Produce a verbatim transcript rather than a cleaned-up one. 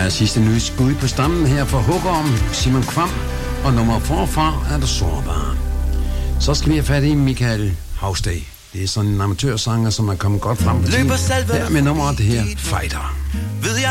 er sidste nye skud på stammen her for Hugger om Simon Kvam, og nummer forfra er der sårbare. Så skal vi have fat i Michael Hausted. Det er sådan en amatørsanger, som er kommet godt frem på tiden. Her med nummeret det her Fighter.